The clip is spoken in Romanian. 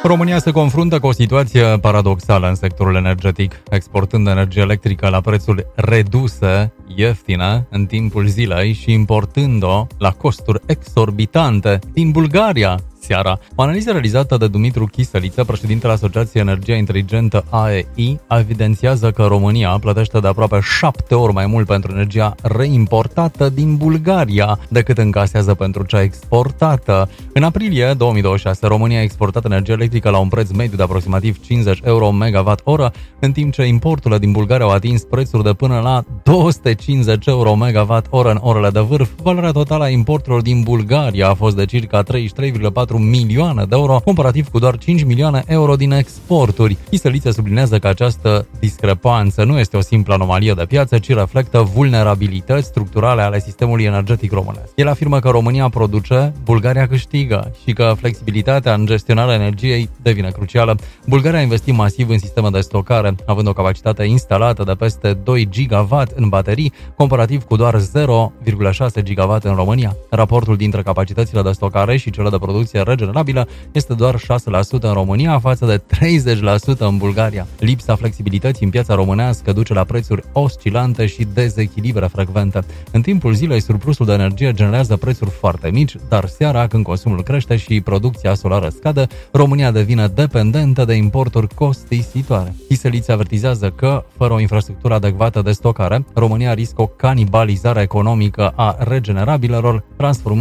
România se confruntă cu o situație paradoxală în sectorul energetic, exportând energie electrică la prețuri reduse, ieftine, în timpul zilei și importând-o la costuri exorbitante din Bulgaria. Seara. O analiză realizată de Dumitru Chiseliță, președintele Asociației Energia Inteligentă AEI, evidențiază că România plătește de aproape 7 ori mai mult pentru energia reimportată din Bulgaria decât încasează pentru cea exportată. În aprilie 2026, România a exportat energie electrică la un preț mediu de aproximativ 50 euro MWh, în timp ce importurile din Bulgaria au atins prețuri de până la 250 euro MWh în orele de vârf. Valoarea totală a importurilor din Bulgaria a fost de circa 33,4 milioane de euro, comparativ cu doar 5 milioane euro din exporturi. Chiseliță sublinează că această discrepanță nu este o simplă anomalie de piață, ci reflectă vulnerabilități structurale ale sistemului energetic românesc. El afirmă că România produce, Bulgaria câștigă și că flexibilitatea în gestionarea energiei devine crucială. Bulgaria a investit masiv în sisteme de stocare, având o capacitate instalată de peste 2 GW în baterii, comparativ cu doar 0,6 GW în România. Raportul dintre capacitățile de stocare și cele de producție regenerabilă este doar 6% în România față de 30% în Bulgaria. Lipsa flexibilității în piața românească duce la prețuri oscilante și dezechilibre frecvente. În timpul zilei, surplusul de energie generează prețuri foarte mici, dar seara, când consumul crește și producția solară scade, România devine dependentă de importuri costisitoare. Chiseliță avertizează că, fără o infrastructură adecvată de stocare, România riscă o canibalizare economică a regenerabilelor, transformând